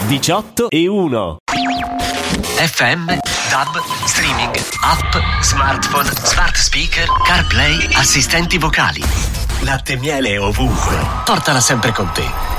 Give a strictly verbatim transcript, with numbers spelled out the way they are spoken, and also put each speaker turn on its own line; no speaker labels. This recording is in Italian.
diciotto e uno.
F M, DAB, streaming, app, smartphone, smart speaker, CarPlay, assistenti vocali. Latte e miele ovunque. Portala sempre con te.